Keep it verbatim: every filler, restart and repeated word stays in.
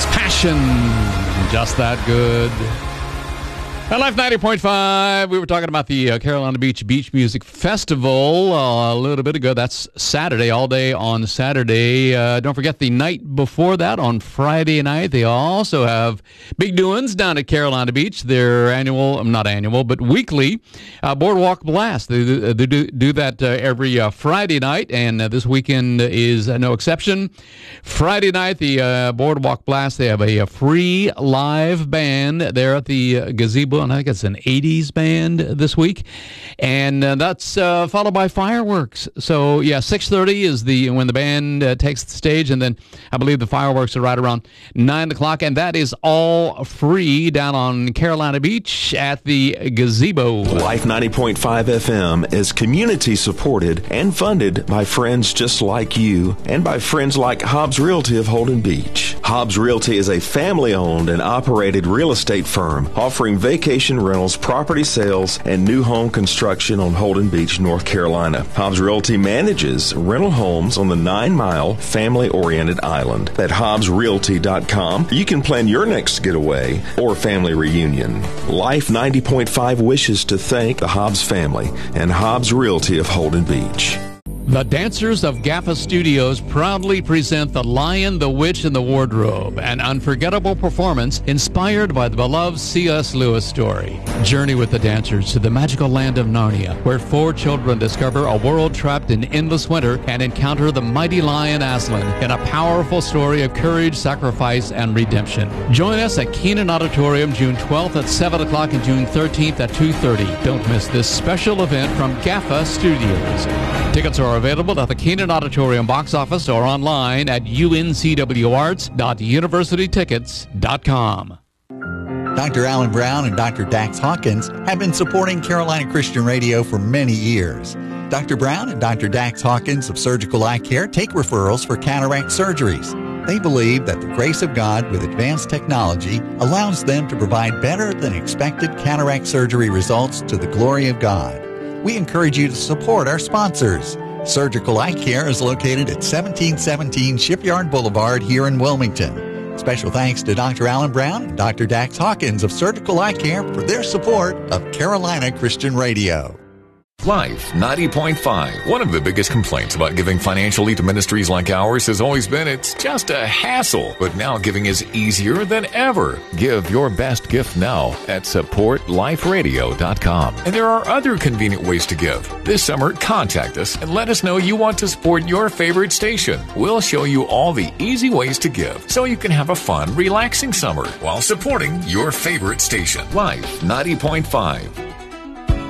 It's Passion. Just that good. At Life ninety point five, we were talking about the uh, Carolina Beach Beach Music Festival uh, a little bit ago. That's Saturday, all day on Saturday. Uh, don't forget the night before that, on Friday night, they also have big doings down at Carolina Beach. Their annual, not annual, but weekly uh, Boardwalk Blast. They, they do, do that uh, every uh, Friday night, and uh, this weekend is uh, no exception. Friday night, the uh, Boardwalk Blast, they have a, a free live band there at the uh, gazebo. And I think it's an eighties band this week, and uh, that's uh, followed by fireworks. So yeah, six thirty is the when the band uh, takes the stage, and then I believe the fireworks are right around nine o'clock, and that is all free down on Carolina Beach at the gazebo. Life ninety point five F M is community supported and funded by friends just like you and by friends like Hobbs Realty of Holden Beach. Hobbs Realty is a family-owned and operated real estate firm offering vacation rentals, property sales, and new home construction on Holden Beach, North Carolina. Hobbs Realty manages rental homes on the nine-mile family-oriented island. At hobbs realty dot com, you can plan your next getaway or family reunion. Life ninety point five wishes to thank the Hobbs family and Hobbs Realty of Holden Beach. The dancers of Gaffa Studios proudly present The Lion, the Witch, and the Wardrobe, an unforgettable performance inspired by the beloved C S Lewis story. Journey with the dancers to the magical land of Narnia, where four children discover a world trapped in endless winter and encounter the mighty lion Aslan in a powerful story of courage, sacrifice, and redemption. Join us at Keenan Auditorium June twelfth at seven o'clock and June thirteenth at two thirty. Don't miss this special event from Gaffa Studios. Tickets are available at the Keenan Auditorium box office or online at u n c w arts dot university tickets dot com. Doctor Alan Brown and Doctor Dax Hawkins have been supporting Carolina Christian Radio for many years. Doctor Brown and Doctor Dax Hawkins of Surgical Eye Care take referrals for cataract surgeries. They believe that the grace of God with advanced technology allows them to provide better than expected cataract surgery results to the glory of God. We encourage you to support our sponsors. Surgical Eye Care is located at seventeen seventeen Shipyard Boulevard here in Wilmington. Special thanks to Doctor Alan Brown and Doctor Dax Hawkins of Surgical Eye Care for their support of Carolina Christian Radio. Life ninety point five. One of the biggest complaints about giving financially to ministries like ours has always been it's just a hassle. But now giving is easier than ever. Give your best gift now at support life radio dot com. And there are other convenient ways to give. This summer, contact us and let us know you want to support your favorite station. We'll show you all the easy ways to give so you can have a fun, relaxing summer while supporting your favorite station. Life ninety point five.